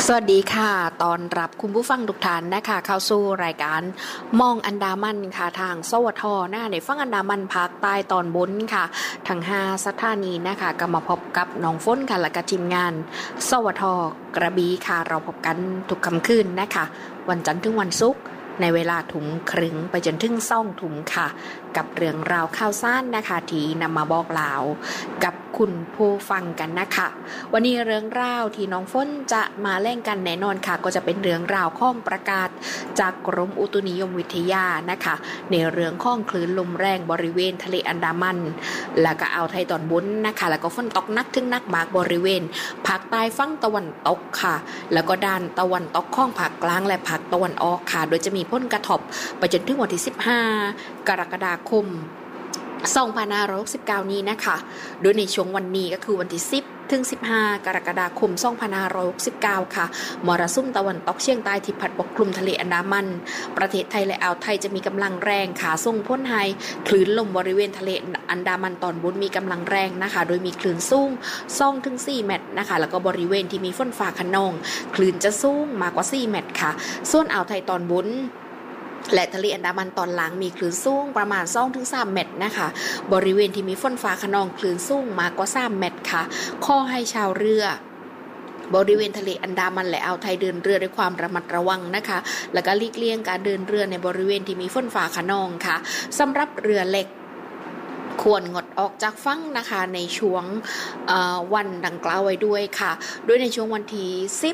สวัสดีค่ะตอนรับคุณผู้ฟังทุกท่านนะคะเข้าสู่รายการมองอันดามันค่ะทางสวทนะคะในฝั่งอันดามันภาคใต้ตอนบนค่ะทั้ง5สถานีนะคะก็มาพบกับน้องฝนค่ะและก็ทีมงานสวทกระบี่ค่ะเราพบกันทุกค่ำคืนนะคะวันจันทร์ถึงวันศุกร์ในเวลาถุงครึ่งไปจนถึง20:00 นค่ะกับเรื่องราวข่าวสารนะคะที่นำมาบอกเล่ากับคุณผู้ฟังกันนะคะวันนี้เรื่องราวที่น้องฝนจะมาเล่นกันแน่นอนค่ะก็จะเป็นเรื่องราวข้องประกาศจากกรมอุตุนิยมวิทยานะคะในเรื่องข้องคลื่นลมแรงบริเวณทะเลอันดามันและก็อ่าวไทยตอนบนนะคะแล้วก็ฝนตกหนักถึงหนักมากบริเวณภาคใต้ฝั่งตะวันตกค่ะแล้วก็ด้านตะวันตกข้องภาคกลางและภาคตะวันออกค่ะโดยจะมีผลกระทบไปจนถึงวันที่15 กรกฎาคม2569นี้นะคะโดยในช่วงวันนี้ก็คือวันที่10 ถึง 15 กรกฎาคม2569ค่ะมรสุมตะวันตกเฉียงใต้ที่พัดปกคลุมทะเลอันดามันประเทศไทยและอ่าวไทยจะมีกำลังแรงค่ะส่งผลให้คลื่นลมบริเวณทะเลอันดามันตอนบนมีกำลังแรงนะคะโดยมีคลื่นสูง2 ถึง 4 เมตรนะคะแล้วก็บริเวณที่มีฝนฟ้าคะนองคลื่นจะสูงมากกว่า4 เมตรค่ะส่วนอ่าวไทยตอนบนและทะเลอันดามันตอนล่างมีคลื่นสูงประมาณ 2-3 เมตรนะคะบริเวณที่มีฝนฟ้าคะนองคลื่นสูงมากกว่า3 เมตรค่ะข้อให้ชาวเรือบริเวณทะเลอันดามันและอ่าวไทยเดินเรือด้วยความระมัดระวังนะคะแล้วก็หลีกเลี่ยงการเดินเรือในบริเวณที่มีฝนฟ้าคะนองค่ะสำหรับเรือเล็กควรงดออกจากฝั่งนะคะในช่วงวันดังกล่าวไว้ด้วยค่ะโดยในช่วงวันที่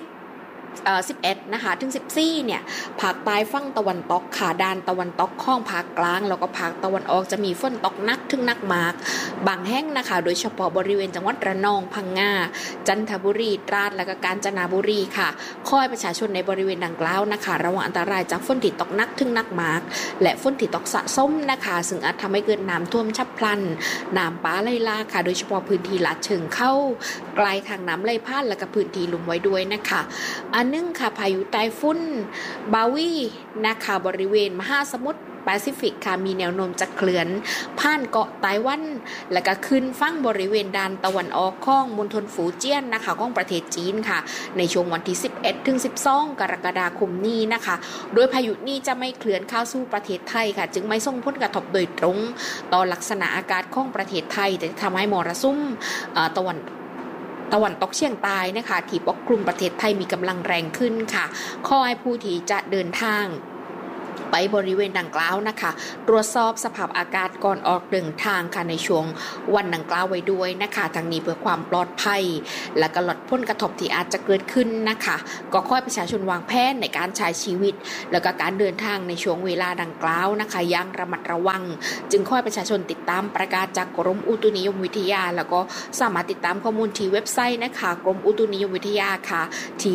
11นะคะถึง14เนี่ยภาคใต้ฝั่งตะวันตกค่ะด้านตะวันตกข้องภาคกลางแล้วก็ภาคตะวันออกจะมีฝนตกหนักถึงหนักมากบางแห่งนะคะโดยเฉพาะบริเวณจังหวัดระนองพังงาจันทบุรีตราดและก็กาญจนบุรีค่ะขอให้ประชาชนในบริเวณดังกล่าวนะคะระวังอันตรายจากฝนที่ตกหนักถึงหนักมากและฝนที่ตกสะสมนะคะซึ่งอาจทำให้เกิดน้ำท่วมฉับพลันน้ำป่าไหลหลากค่ะโดยเฉพาะพื้นที่ลาดเชิงเข้าไกลทางน้ำไหลผ่านและก็พื้นที่ลุ่มไว้ด้วยนะคะนึงค่ะพายุไต้ฝุ่นบาวีนะคะบริเวณมหาสมุทรแปซิฟิกค่ะมีแนวโน้มจะเคลื่อนผ่านเกาะไต้หวันและก็ขึ้นฝั่งบริเวณด้านตะวันออกของมณฑลฝูเจี้ยนนะคะของประเทศจีนค่ะในช่วงวันที่11 ถึง 12 กรกฎาคมนี้นะคะโดยพายุนี้จะไม่เคลื่อนเข้าสู่ประเทศไทยค่ะจึงไม่ส่งผลกระทบโดยตรงต่อลักษณะอากาศของประเทศไทยแต่ทำให้มรสุมตะวันตกเฉียงใต้นะคะที่ปกคลุมประเทศไทยมีกำลังแรงขึ้นค่ะขอให้ผู้ที่จะเดินทางไปบริเวณดังกล่าวนะคะตรวจสอบสภาพอากาศก่อนออกเดินทางค่ะในช่วงวันดังกล่าวไว้ด้วยนะคะทั้งนี้เพื่อความปลอดภัยและก็ลดผลกระทบที่อาจจะเกิดขึ้นนะคะก็ขอให้ประชาชนวางแผนในการใช้ชีวิตแล้วก็การเดินทางในช่วงเวลาดังกล่าวนะคะอย่างระมัดระวังจึงขอให้ประชาชนติดตามประกาศจากกรมอุตุนิยมวิทยาแล้วก็สามารถติดตามข้อมูลที่เว็บไซต์นะคะกรมอุตุนิยมวิทยาค่ะที่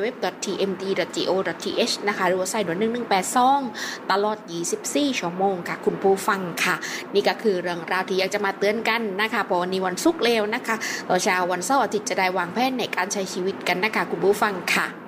www.tmd.go.th นะคะหรือว่าใส่ด่วน1182ตลอด24 ชั่วโมงค่ะคุณผู้ฟังค่ะนี่ก็คือเรื่องราวที่อยากจะมาเตือนกันนะคะเพราะวันนี้วันศุกร์แล้วนะคะต่อเช้าวันเสาร์อาทิตย์จะได้วางแผนในการใช้ชีวิตกันนะคะคุณผู้ฟังค่ะ